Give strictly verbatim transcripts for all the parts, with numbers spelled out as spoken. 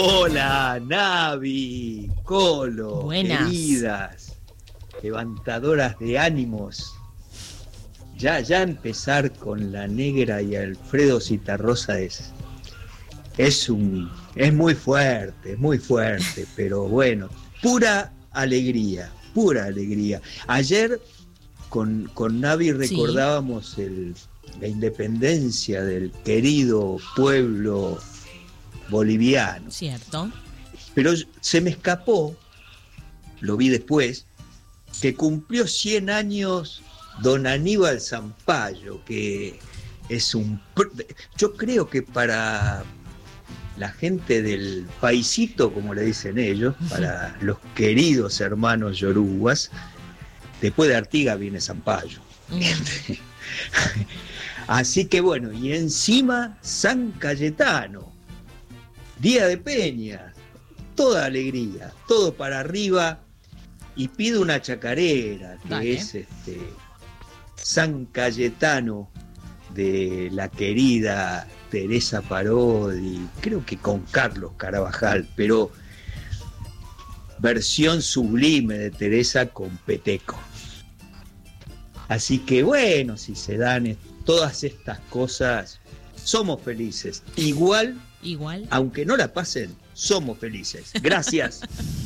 Hola, Navi, Colo, Buenas. queridas, levantadoras de ánimos. Ya, ya empezar con la negra y Alfredo Citarrosa es, es un, es muy fuerte, muy fuerte, pero bueno, pura alegría, pura alegría. Ayer con, con Navi recordábamos el, la independencia del querido pueblo boliviano. Cierto. Pero se me escapó, lo vi después, que cumplió cien años don Aníbal Zampayo, que es un... Yo creo que para la gente del paisito, como le dicen ellos, para los queridos hermanos yoruguas, después de Artigas viene Zampayo. Así que bueno, y encima San Cayetano, Día de Peña, toda alegría, todo para arriba, y pido una chacarera, que Dale. es este San Cayetano de la querida Teresa Parodi, creo que con Carlos Carabajal, pero versión sublime de Teresa con Peteco. Así que bueno, si se dan todas estas cosas, somos felices. Igual Igual. Aunque no la pasen, somos felices. Gracias.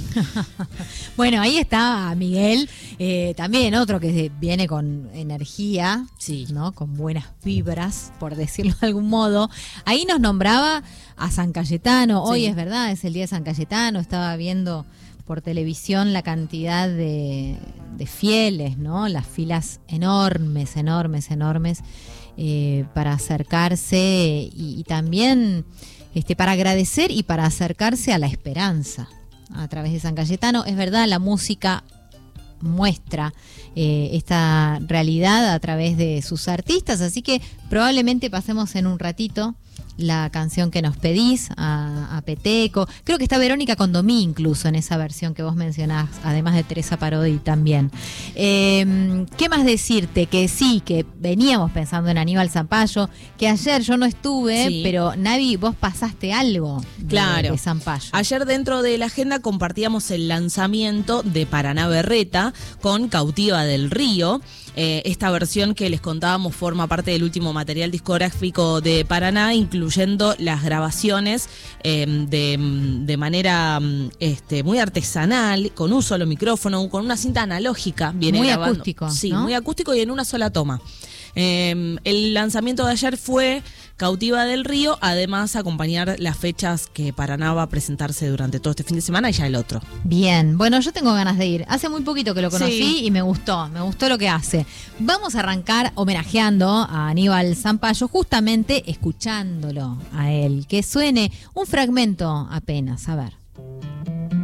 Bueno, ahí está Miguel, eh, también otro que viene con energía, sí, ¿no? Con buenas vibras, por decirlo de algún modo. Ahí nos nombraba a San Cayetano. Hoy sí. Es verdad, es el día de San Cayetano. Estaba viendo por televisión la cantidad de, de fieles, ¿no? Las filas enormes, enormes, enormes, eh, para acercarse y, y también... Este, para agradecer y para acercarse a la esperanza a través de San Cayetano. Es verdad, la música muestra eh, esta realidad a través de sus artistas, así que probablemente pasemos en un ratito la canción que nos pedís a, a Peteco. Creo que está Verónica Condomí incluso en esa versión que vos mencionás, además de Teresa Parodi también. Eh, ¿Qué más decirte? Que sí, que veníamos pensando en Aníbal Zampayo, que ayer yo no estuve, sí. pero Navi, vos pasaste algo de, claro. de Zampayo. Ayer dentro de la agenda compartíamos el lanzamiento de Paraná Berreta con Cautiva del Río. Eh, esta versión que les contábamos forma parte del último material discográfico de Paraná, incluyendo las grabaciones eh, de, de manera este, muy artesanal, con un solo micrófono, con una cinta analógica. Viene muy grabando. acústico, Sí, ¿no? muy acústico y en una sola toma. Eh, el lanzamiento de ayer fue Cautiva del Río, además acompañar las fechas que Paraná va a presentarse durante todo este fin de semana y ya el otro. Bien, bueno, yo tengo ganas de ir. Hace muy poquito que lo conocí Sí. y me gustó, me gustó lo que hace. Vamos a arrancar homenajeando a Aníbal Zampayo, justamente escuchándolo a él. Que suene un fragmento apenas, a ver.